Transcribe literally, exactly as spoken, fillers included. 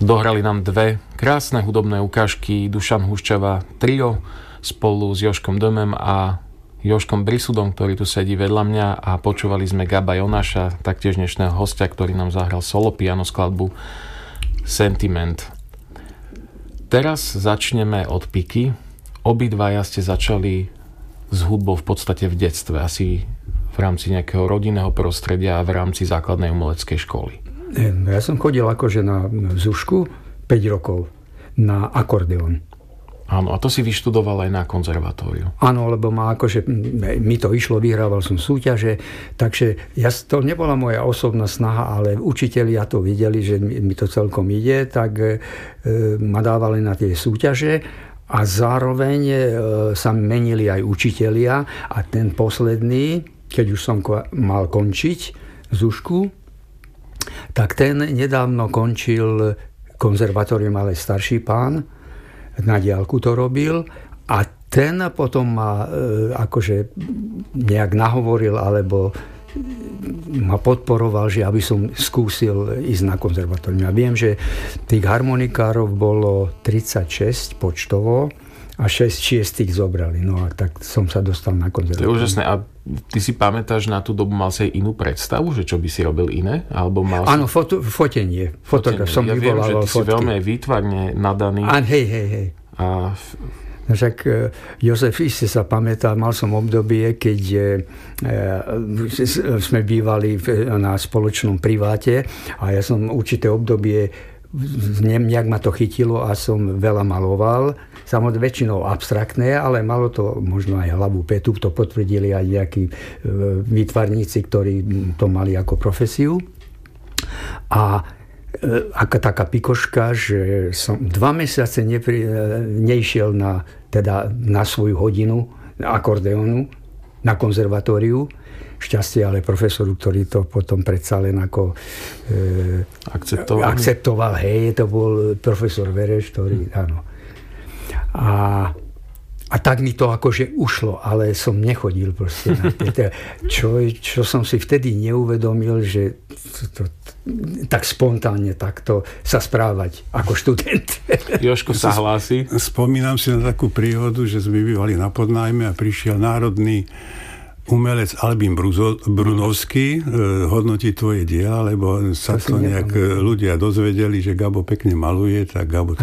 Dohrali nám dve krásne hudobné ukážky Dušan Huščava Trio spolu s Jožkom Dömem a Jožkom Brisudom, ktorý tu sedí vedľa mňa, a počúvali sme Gaba Jonáša, taktiež dnešného hostia, ktorý nám zahral solo piano skladbu Sentiment. Teraz začneme od Piky. Obidvaja ste začali s hudbou v podstate v detstve, asi v rámci nejakého rodinného prostredia a v rámci základnej umeleckej školy. Ja som chodil akože na zušku päť rokov na akordeón. Áno, a to si vyštudoval aj na konzervatóriu. Áno, lebo ma akože, mi to išlo, vyhrával som súťaže, takže ja, to nebola moja osobná snaha, ale učitelia to videli, že mi to celkom ide, tak e, ma dávali na tie súťaže a zároveň e, sa menili aj učitelia a ten posledný, keď už som mal končiť zušku, tak ten nedávno končil konzervatórium, ale starší pán, na diaľku to robil a ten potom ma e, akože nejak nahovoril alebo ma podporoval, že aby som skúsil ísť na konzervatórium. Ja viem, že tých harmonikárov bolo tridsaťšesť počtovo a šesť šiestich zobrali. No a tak som sa dostal na konzervatórium. To je úžasné. A ty si pamätáš, na tú dobu mal si aj inú predstavu, že čo by si robil iné? Alebo mal Áno, si... foto, fotenie. Fotograf som ja viem, že ty fotky. si veľmi výtvarne nadaný. A hej, hej, hej. A... No však Jozef, iste sa pamätá, mal som obdobie, keď e, sme bývali na spoločnom priváte a ja som určité obdobie, nejak ma to chytilo a som veľa maloval. Samozrejme väčšinou abstraktné, ale malo to možno aj hlavu petu, to potvrdili aj nejakí výtvarníci, ktorí to mali ako profesiu. A aká taká pikoška, že som dva mesiace nepri, neišiel na, teda na svoju hodinu akordeónu na konzervatóriu. Šťastie ale profesoru, ktorý to potom predsa len ako e, akceptoval. akceptoval. Hej, to bol profesor Vereš, ktorý, hm. áno. A, a tak mi to akože ušlo, ale som nechodil proste na tie, čo, čo som si vtedy neuvedomil, že to, to, tak spontánne takto sa správať ako študent. Jožko sa hlási. Spomínam si na takú príhodu, že sme bývali na Podnájme a prišiel národný umelec Albín Brunovský hodnotiť tvoje diela, lebo sa to nejak ľudia dozvedeli, že Gabo pekne maluje, tak Gabo